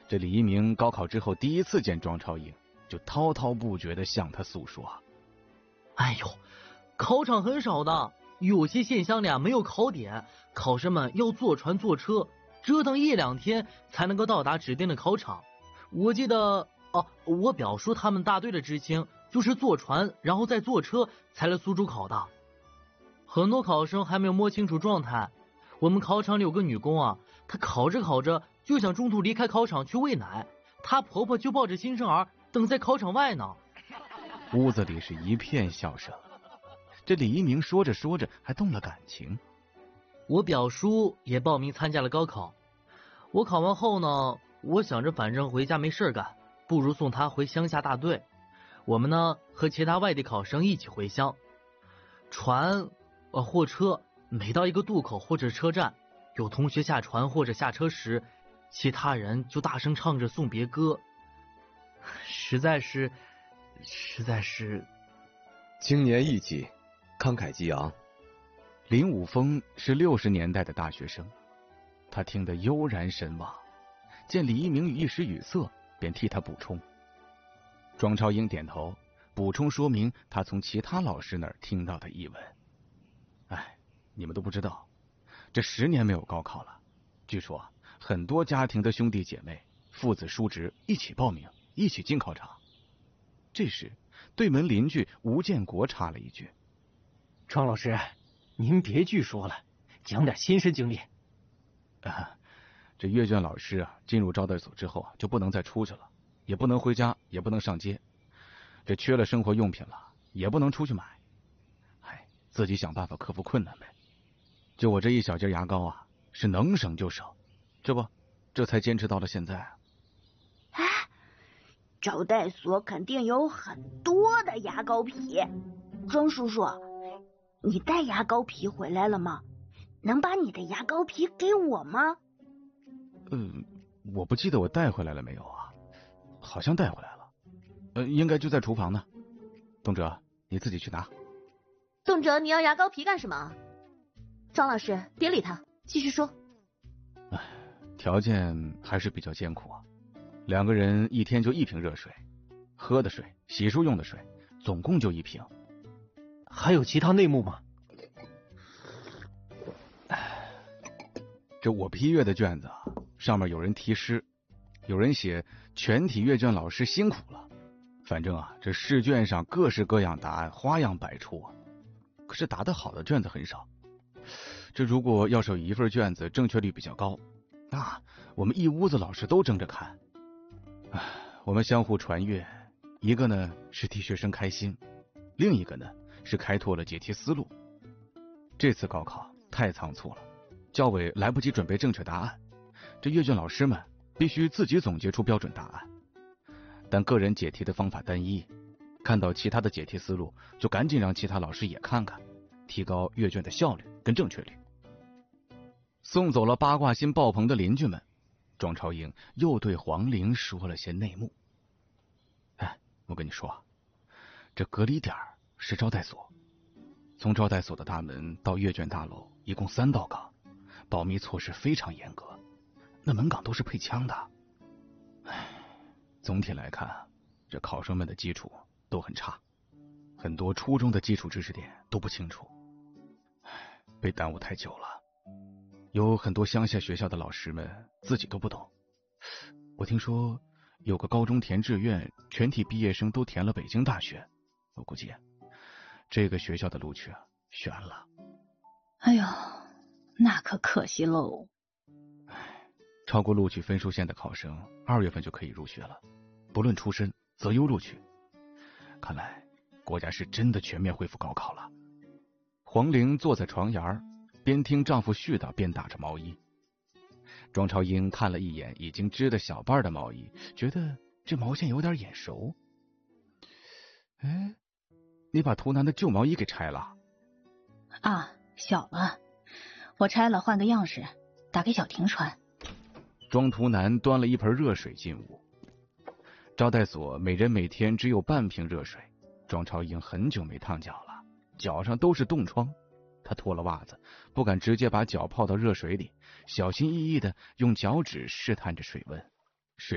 这李一鸣高考之后第一次见庄超英，就滔滔不绝地向他诉说。 哎呦，考场很少的，有些县乡里没有考点，考生们要坐船坐车，折腾1、2天才能够到达指定的考场。我记得我表叔他们大队的知青就是坐船，然后再坐车才来苏州考的。很多考生还没有摸清楚状态。我们考场里有个女工她考着考着就想中途离开考场去喂奶，她婆婆就抱着新生儿等在考场外呢。 屋子里是一片笑声。这李一鸣说着说着还动了感情。 我表叔也报名参加了高考。我考完后呢，我想着反正回家没事干，不如送他回乡下大队。我们呢和其他外地考生一起回乡。船货车每到一个渡口或者车站，有同学下船或者下车时，其他人就大声唱着送别歌，实在是青年义气，慷慨激昂。 林武峰是60年代的大学生，他听得悠然神往，见李一鸣一时语塞，便替他补充。庄超英点头，补充说明他从其他老师那儿听到的译文。哎，你们都不知道，这10年没有高考了，据说很多家庭的兄弟姐妹、父子叔侄一起报名，一起进考场。这时，对门邻居吴建国插了一句：“ 庄老师，您别据说了，讲点亲身经历。” 这阅卷老师进入招待所之后就不能再出去了，也不能回家，也不能上街。这缺了生活用品了，也不能出去买。自己想办法克服困难呗。就我这一小截牙膏是能省就省，这才坚持到了现在。 招待所肯定有很多的牙膏皮。庄叔叔，你带牙膏皮回来了吗？能把你的牙膏皮给我吗？ 我不记得我带回来了没有好像带回来了，应该就在厨房呢。东哲，你自己去拿。 动辄你要牙膏皮干什么？庄老师，别理他，继续说。 条件还是比较艰苦2个人一天就1瓶热水，喝的水、洗漱用的水，总共就1瓶。 还有其他内幕吗？ 这我批阅的卷子上面有人题诗，有人写全体阅卷老师辛苦了。反正这试卷上各式各样答案，花样百出可是答得好的卷子很少。这如果要是有一份卷子正确率比较高，那我们一屋子老师都争着看。我们相互传阅，一个呢是替学生开心，另一个呢是开拓了解题思路。这次高考太仓促了，教委来不及准备正确答案，这阅卷老师们必须自己总结出标准答案。但个人解题的方法单一，看到其他的解题思路，就赶紧让其他老师也看看，提高阅卷的效率跟正确率。送走了八卦心爆棚的邻居们，庄超英又对黄玲说了些内幕。我跟你说，这隔离点是招待所，从招待所的大门到阅卷大楼一共3道岗，保密措施非常严格，那门岗都是配枪的。总体来看，这考生们的基础都很差，很多初中的基础知识点都不清楚，被耽误太久了。有很多乡下学校的老师们自己都不懂。我听说有个高中填志愿，全体毕业生都填了北京大学，我估计这个学校的录取悬了。 哎呦，那可惜喽。 超过录取分数线的考生2月份就可以入学了，不论出身择优录取。看来国家是真的全面恢复高考了。黄玲坐在床沿，边听丈夫絮叨边打着毛衣。庄超英看了一眼已经织的小半的毛衣，觉得这毛线有点眼熟。你把图南的旧毛衣给拆了？ 小了，我拆了换个样式，打给小婷穿。 庄图南端了一盆热水进屋。招待所每人每天只有半瓶热水，庄超英很久没烫脚了，脚上都是冻疮。她脱了袜子，不敢直接把脚泡到热水里，小心翼翼地用脚趾试探着水温。